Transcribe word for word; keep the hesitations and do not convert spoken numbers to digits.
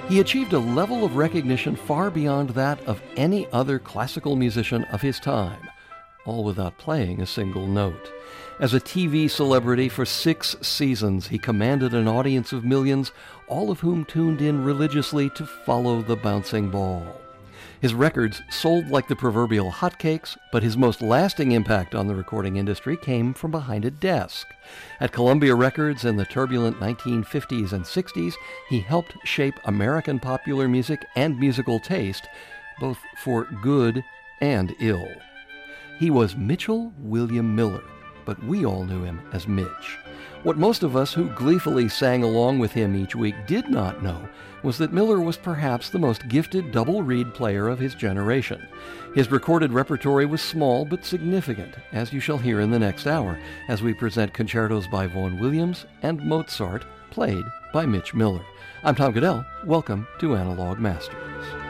He achieved a level of recognition far beyond that of any other classical musician of his time, all without playing a single note. As a T V celebrity for six seasons, he commanded an audience of millions, all of whom tuned in religiously to follow the bouncing ball. His records sold like the proverbial hotcakes, but his most lasting impact on the recording industry came from behind a desk. At Columbia Records in the turbulent nineteen fifties and sixties, he helped shape American popular music and musical taste, both for good and ill. He was Mitchell William Miller, but we all knew him as Mitch. What most of us who gleefully sang along with him each week did not know was that Miller was perhaps the most gifted double reed player of his generation. His recorded repertory was small but significant, as you shall hear in the next hour, as we present concertos by Vaughan Williams and Mozart, played by Mitch Miller. I'm Tom Goodell. Welcome to Analog Masters.